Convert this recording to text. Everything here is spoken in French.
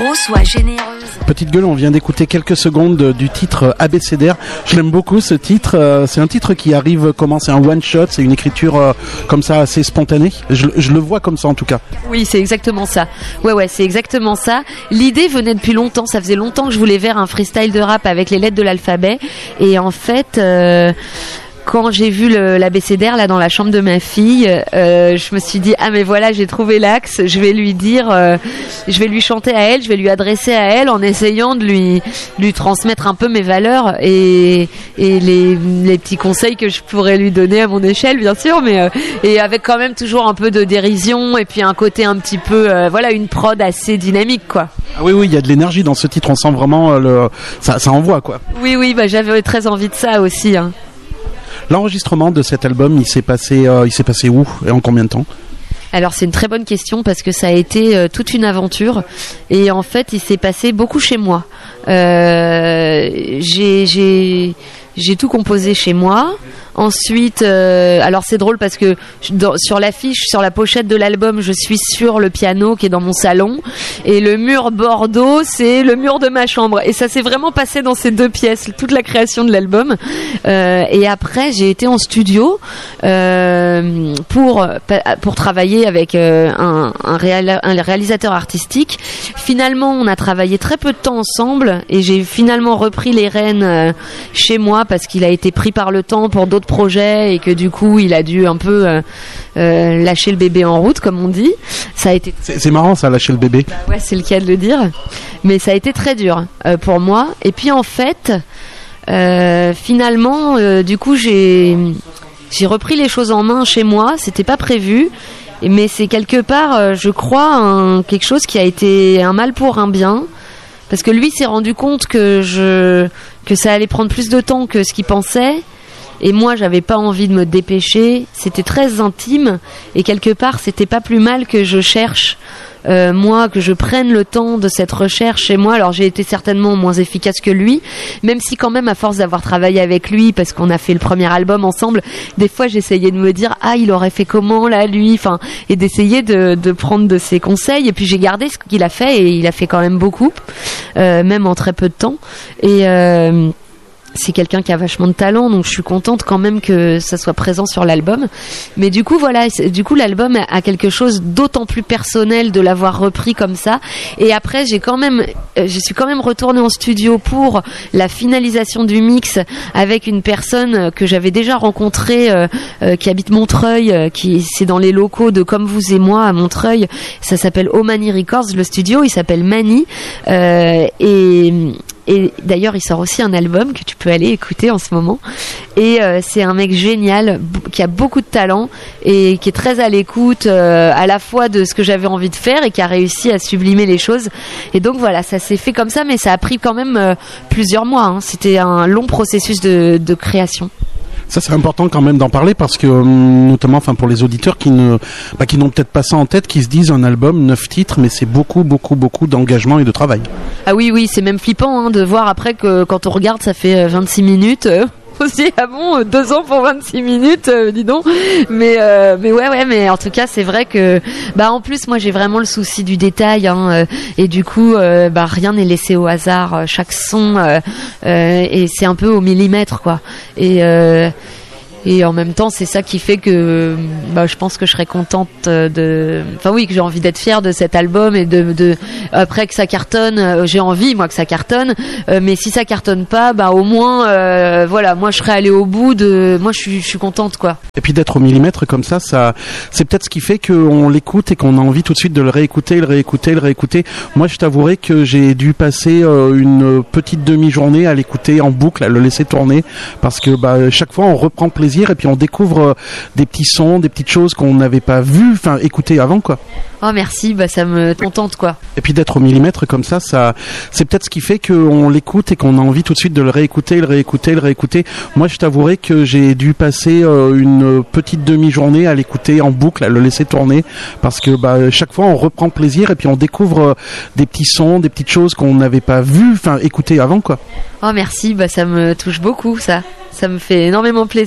mots, sois généreuse. Petite Gueule, on vient d'écouter quelques secondes du titre Abécédaire. Je l'aime beaucoup ce titre. C'est un titre qui arrive comment ? C'est un one shot, c'est une écriture comme ça assez spontanée. Je le vois comme ça en tout cas. Oui, c'est exactement ça. Ouais, c'est exactement ça. L'idée venait depuis longtemps. Ça faisait longtemps que je voulais faire un freestyle de rap avec les lettres de l'alphabet. Et en fait, quand j'ai vu l'abécédaire là dans la chambre de ma fille, je me suis dit mais voilà, j'ai trouvé l'axe. Je vais lui dire, je vais lui chanter à elle, je vais lui adresser à elle en essayant de lui transmettre un peu mes valeurs et les petits conseils que je pourrais lui donner à mon échelle, bien sûr, mais et avec quand même toujours un peu de dérision et puis un côté un petit peu une prod assez dynamique quoi. Ah oui, il y a de l'énergie dans ce titre. On sent vraiment ça envoie quoi. Oui, j'avais très envie de ça aussi. Hein. L'enregistrement de cet album, il s'est passé où et en combien de temps ? Alors c'est une très bonne question parce que ça a été toute une aventure et en fait il s'est passé beaucoup chez moi. J'ai tout composé chez moi. Ensuite, alors c'est drôle parce que sur l'affiche, sur la pochette de l'album, je suis sur le piano qui est dans mon salon et le mur bordeaux, c'est le mur de ma chambre. Et ça s'est vraiment passé dans ces deux pièces, toute la création de l'album. Et après, j'ai été en studio pour travailler avec un réalisateur artistique. Finalement, on a travaillé très peu de temps ensemble et j'ai finalement repris les rênes chez moi parce qu'il a été pris par le temps pour d'autres projets et que du coup il a dû un peu lâcher le bébé en route comme on dit. Ça a été c'est marrant ça, lâcher le bébé. Ouais, c'est le cas de le dire, mais ça a été très dur pour moi. Et puis en fait finalement du coup j'ai repris les choses en main chez moi. C'était pas prévu, mais c'est quelque part je crois quelque chose qui a été un mal pour un bien. Parce que lui s'est rendu compte que ça allait prendre plus de temps que ce qu'il pensait. Et moi, j'avais pas envie de me dépêcher. C'était très intime. Et quelque part, c'était pas plus mal que je cherche, que je prenne le temps de cette recherche chez moi. Alors, j'ai été certainement moins efficace que lui. Même si quand même, à force d'avoir travaillé avec lui, parce qu'on a fait le premier album ensemble, des fois, j'essayais de me dire, il aurait fait comment, là, lui? Enfin, et d'essayer de prendre de ses conseils. Et puis, j'ai gardé ce qu'il a fait et il a fait quand même beaucoup, même en très peu de temps. Et, c'est quelqu'un qui a vachement de talent, donc je suis contente quand même que ça soit présent sur l'album. Mais du coup, l'album a quelque chose d'autant plus personnel de l'avoir repris comme ça. Et après, je suis quand même retournée en studio pour la finalisation du mix avec une personne que j'avais déjà rencontrée, qui habite Montreuil, c'est dans les locaux de Comme vous et moi à Montreuil. Ça s'appelle Omani Records, le studio, il s'appelle Mani, et d'ailleurs, il sort aussi un album que tu peux aller écouter en ce moment. Et c'est un mec génial, qui a beaucoup de talent et qui est très à l'écoute à la fois de ce que j'avais envie de faire et qui a réussi à sublimer les choses. Et donc voilà, ça s'est fait comme ça, mais ça a pris quand même plusieurs mois. Hein. C'était un long processus de création. Ça c'est important quand même d'en parler parce que notamment pour les auditeurs qui n'ont peut-être pas ça en tête, qui se disent un album 9 titres, mais c'est beaucoup d'engagement et de travail. Ah oui, c'est même flippant de voir après que quand on regarde ça fait 26 minutes. Aussi, 2 ans pour 26 minutes, dis donc. Mais ouais, mais en tout cas, c'est vrai que, en plus, moi, j'ai vraiment le souci du détail, et du coup, rien n'est laissé au hasard. Chaque son, et c'est un peu au millimètre, quoi. Et en même temps, c'est ça qui fait que je pense que je serais contente que j'ai envie d'être fière de cet album et de après que ça cartonne, j'ai envie moi que ça cartonne, mais si ça cartonne pas, au moins moi je serais allée au bout moi je suis contente quoi. Et puis d'être au millimètre comme ça c'est peut-être ce qui fait qu'on l'écoute et qu'on a envie tout de suite de le réécouter. Moi, je t'avouerai que j'ai dû passer une petite demi-journée à l'écouter en boucle, à le laisser tourner parce que chaque fois on reprend plaisir et puis on découvre des petits sons, des petites choses qu'on n'avait pas écoutées avant quoi. Oh merci, ça me contente quoi. Et puis d'être au millimètre comme ça c'est peut-être ce qui fait qu'on l'écoute et qu'on a envie tout de suite de le réécouter. Moi, je t'avouerai que j'ai dû passer une petite demi-journée à l'écouter en boucle, à le laisser tourner parce que chaque fois on reprend plaisir et puis on découvre des petits sons, des petites choses qu'on n'avait pas écoutées avant quoi. Oh merci, ça me touche beaucoup ça me fait énormément plaisir.